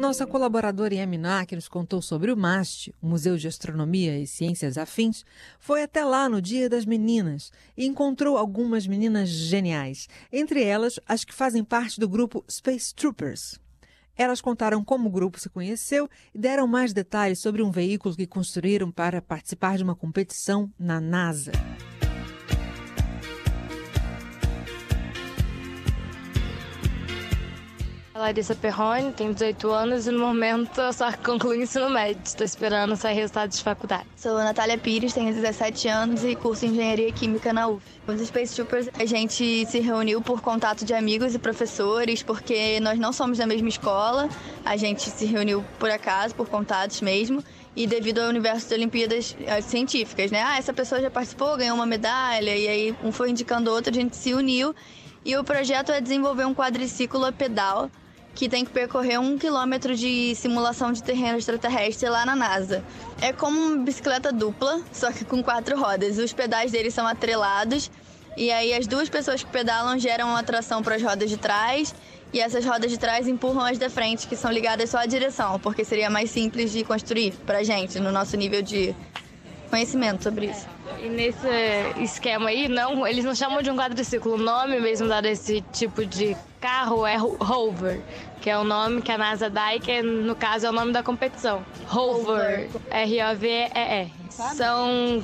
nossa colaboradora Yaminá, que nos contou sobre o MAST, o Museu de Astronomia e Ciências Afins, foi até lá no Dia das Meninas e encontrou algumas meninas geniais, entre elas as que fazem parte do grupo Space Troopers. Elas contaram como o grupo se conheceu e deram mais detalhes sobre um veículo que construíram para participar de uma competição na NASA. Larissa Perrone, tenho 18 anos e no momento eu só concluí o ensino médio. Estou esperando sair resultado de faculdade. Sou Natália Pires, tenho 17 anos e curso Engenharia Química na UF. Os Space Troopers, a gente se reuniu por contato de amigos e professores, porque nós não somos da mesma escola. A gente se reuniu por acaso, por contatos mesmo. E devido ao universo de Olimpíadas científicas, né? essa pessoa já participou, ganhou uma medalha, e aí um foi indicando o outro, a gente se uniu. E o projeto é desenvolver um quadriciclo a pedal, que tem que percorrer 1 quilômetro de simulação de terreno extraterrestre lá na NASA. É como uma bicicleta dupla, só que com 4 rodas. Os pedais deles são atrelados, e aí as duas pessoas que pedalam geram uma tração para as rodas de trás, e essas rodas de trás empurram as da frente, que são ligadas só à direção, porque seria mais simples de construir pra gente, no nosso nível de conhecimento sobre isso. E nesse esquema aí, eles não chamam de um quadriciclo. O nome mesmo dado a esse tipo de carro é rover, que é o nome que a NASA dá e que, no caso, é o nome da competição. Rover, R-O-V-E-R. São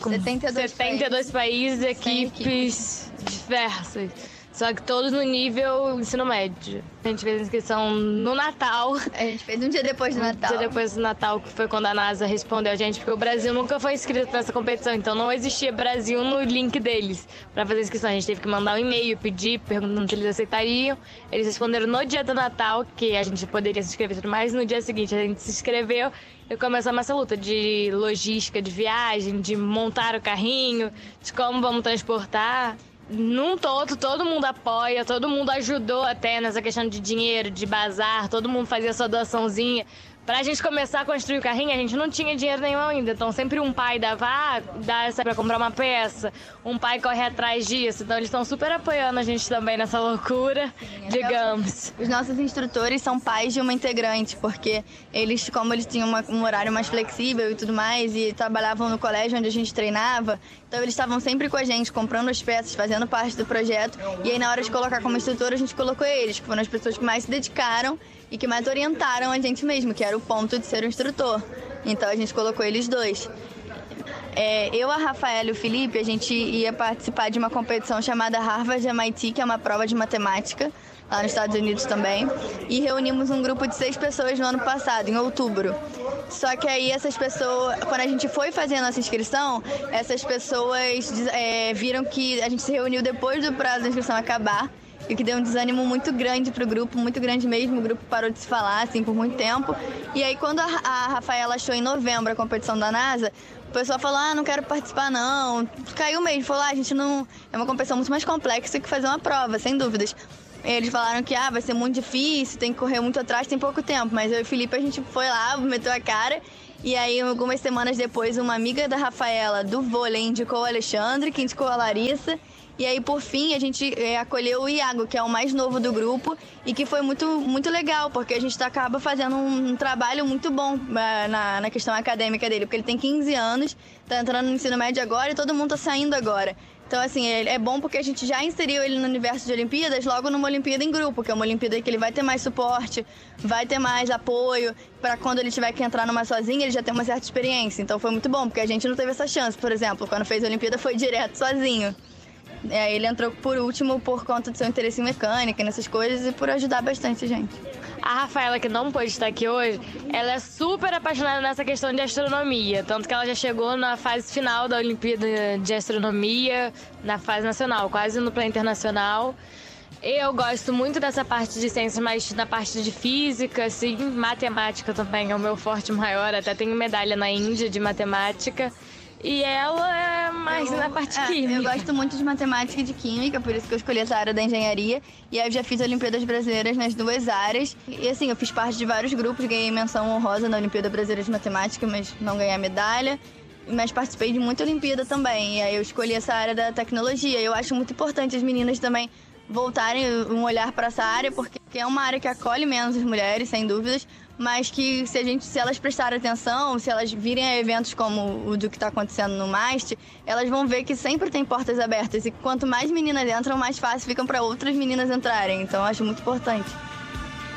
72 países, equipes diversas. Só que todos no nível ensino médio. A gente fez a inscrição no Natal. A gente fez um dia depois do Natal. Um dia depois do Natal, que foi quando a NASA respondeu a gente, porque o Brasil nunca foi inscrito nessa competição, então não existia Brasil no link deles para fazer a inscrição. A gente teve que mandar um e-mail, pedir, perguntando se eles aceitariam. Eles responderam no dia do Natal, que a gente poderia se inscrever e tudo mais. No dia seguinte a gente se inscreveu e começamos essa luta de logística, de viagem, de montar o carrinho, de como vamos transportar. Num todo mundo apoia, todo mundo ajudou até nessa questão de dinheiro, de bazar, todo mundo fazia sua doaçãozinha. Pra gente começar a construir o carrinho, a gente não tinha dinheiro nenhum ainda, então sempre um pai dá essa pra comprar uma peça, um pai corre atrás disso, então eles estão super apoiando a gente também nessa loucura, digamos. Os nossos instrutores são pais de uma integrante, porque eles, como eles tinham um horário mais flexível e tudo mais, e trabalhavam no colégio onde a gente treinava, então eles estavam sempre com a gente, comprando as peças, fazendo parte do projeto, e aí na hora de colocar como instrutor, a gente colocou eles, que foram as pessoas que mais se dedicaram e que mais orientaram a gente mesmo, que era o ponto de ser o instrutor. Então a gente colocou eles dois. Eu, a Rafaela e o Felipe, a gente ia participar de uma competição chamada Harvard MIT, que é uma prova de matemática, lá nos Estados Unidos também, e reunimos um grupo de 6 pessoas no ano passado, em outubro. Só que aí essas pessoas, quando a gente foi fazer a nossa inscrição, essas pessoas viram que a gente se reuniu depois do prazo da inscrição acabar, e que deu um desânimo muito grande pro grupo, muito grande mesmo. O grupo parou de se falar, assim, por muito tempo. E aí, quando a Rafaela achou em novembro a competição da NASA, o pessoal falou, não quero participar, não. Caiu mesmo, falou, a gente não... É uma competição muito mais complexa que fazer uma prova, sem dúvidas. Eles falaram que, vai ser muito difícil, tem que correr muito atrás, tem pouco tempo. Mas eu e o Felipe, a gente foi lá, meteu a cara. E aí, algumas semanas depois, uma amiga da Rafaela, do vôlei, indicou o Alexandre, que indicou a Larissa. E aí, por fim, a gente acolheu o Iago, que é o mais novo do grupo, e que foi muito, muito legal, porque a gente acaba fazendo um trabalho muito bom na questão acadêmica dele, porque ele tem 15 anos, tá entrando no ensino médio agora e todo mundo tá saindo agora. Então, assim, é bom porque a gente já inseriu ele no universo de Olimpíadas logo numa Olimpíada em grupo, que é uma Olimpíada que ele vai ter mais suporte, vai ter mais apoio, para quando ele tiver que entrar numa sozinha, ele já tem uma certa experiência. Então, foi muito bom, porque a gente não teve essa chance, por exemplo, quando fez a Olimpíada foi direto sozinho. Ele entrou por último por conta do seu interesse em mecânica, nessas coisas, e por ajudar bastante a gente. A Rafaela, que não pôde estar aqui hoje, ela é super apaixonada nessa questão de astronomia, tanto que ela já chegou na fase final da Olimpíada de Astronomia, na fase nacional, quase no plano internacional. Eu gosto muito dessa parte de ciências, mas na parte de física, assim, matemática também é o meu forte maior, até tenho medalha na Índia de matemática. E ela é mais na parte química. Eu gosto muito de matemática e de química, por isso que eu escolhi essa área da engenharia. E aí eu já fiz Olimpíadas Brasileiras nas 2 áreas. E assim, eu fiz parte de vários grupos, ganhei menção honrosa na Olimpíada Brasileira de Matemática, mas não ganhei a medalha. Mas participei de muita Olimpíada também. E aí eu escolhi essa área da tecnologia. Eu acho muito importante as meninas também voltarem um olhar para essa área, porque porque é uma área que acolhe menos as mulheres, sem dúvidas, mas que se elas prestarem atenção, se elas virem a eventos como o do que está acontecendo no MAST, elas vão ver que sempre tem portas abertas e quanto mais meninas entram, mais fácil ficam para outras meninas entrarem. Então, eu acho muito importante.